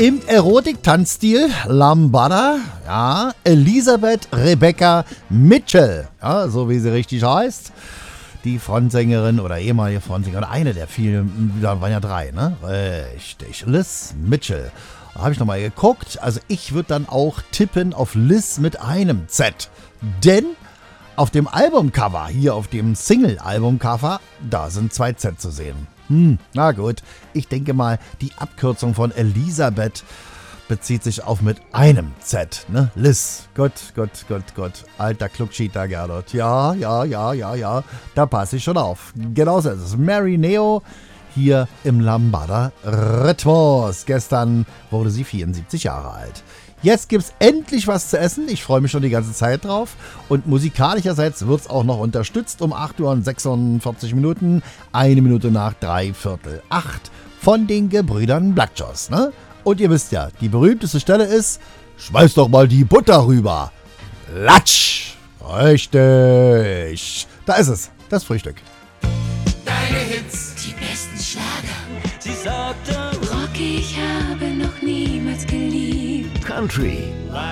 Im Erotik-Tanzstil Lambada, ja, Elisabeth Rebecca Mitchell, ja, so wie sie richtig heißt. Die Frontsängerin oder ehemalige Frontsängerin, eine der vielen, da waren ja 3, ne? Richtig, Liz Mitchell. Da habe ich nochmal geguckt, also ich würde dann auch tippen auf Liz mit einem Z. Denn auf dem Albumcover, hier auf dem Single-Albumcover, da sind 2 Z zu sehen. Na gut, ich denke mal, die Abkürzung von Elisabeth bezieht sich auf mit einem Z, ne? Liz, Gott. Alter Kluckschieter Gerdot. Ja, da passe ich schon auf. Genau so ist es. Mary Neo hier im Lambada Rhythmus. Gestern wurde sie 74 Jahre alt. Jetzt gibt's endlich was zu essen. Ich freue mich schon die ganze Zeit drauf. Und musikalischerseits wird's auch noch unterstützt um 8 Uhr und 46 Minuten. 1 Minute nach 7:45 von den Gebrüdern Blackjoss, ne? Und ihr wisst ja, die berühmteste Stelle ist, schmeiß doch mal die Butter rüber. Latsch! Richtig. Da ist es, das Frühstück. Deine Hits, die besten Schlager. Sie sagte, Rocky, ich habe noch niemals geliebt. Country,